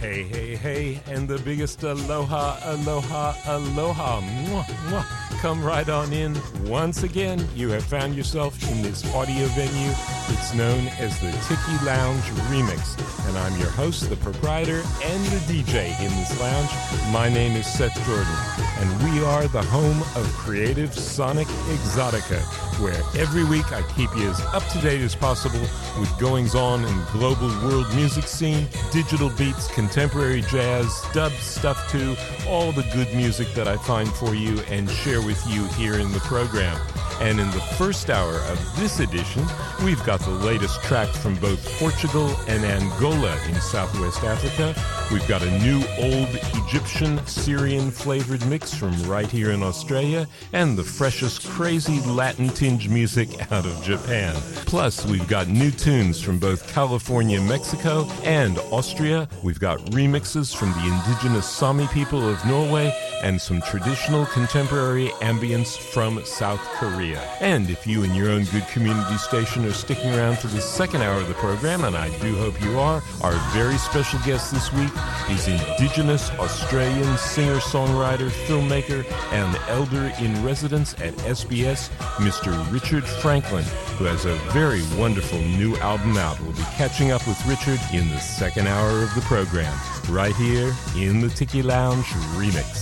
Hey, hey, hey, and the biggest aloha, aloha, aloha. Mwah, mwah. Come right on in. Once again, you have found yourself in this audio venue. It's known as the Tiki Lounge Remix. And I'm your host, the proprietor, and the DJ in this lounge. My name is Seth Jordan, and we are the home of Creative Sonic Exotica, where every week I keep you as up-to-date as possible with goings-on in global world music scene, digital beats, contemporary jazz, dub stuff too, all the good music that I find for you and share with you here in the program. And in the first hour of this edition, we've got the latest track from both Portugal and Angola in Southwest Africa. We've got a new old Egyptian Syrian flavored mix from right here in Australia, and the freshest crazy Latin tinge music out of Japan. Plus, we've got new tunes from both California, Mexico, and Austria. We've got remixes from the indigenous Sami people of Norway, and some traditional contemporary ambience from South Korea. And if you and your own good community station are sticking around for the second hour of the program, and I do hope you are, our very special guest this week is Indigenous Australian singer-songwriter, filmmaker, and elder in residence at SBS, Mr. Richard Franklin, who has a very wonderful new album out. We'll be catching up with Richard in the second hour of the program, right here in the Tiki Lounge Remix.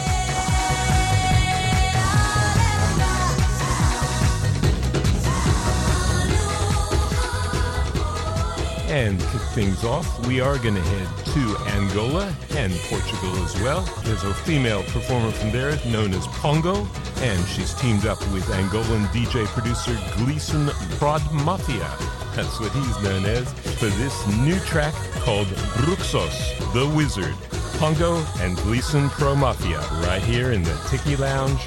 And to kick things off, we are going to head to Angola and Portugal as well. There's a female performer from there known as Pongo, and she's teamed up with Angolan DJ producer Gleason Prod Mafia. That's what he's known as, for this new track called Bruxos, the Wizard. Pongo and Gleason Pro Mafia right here in the Tiki Lounge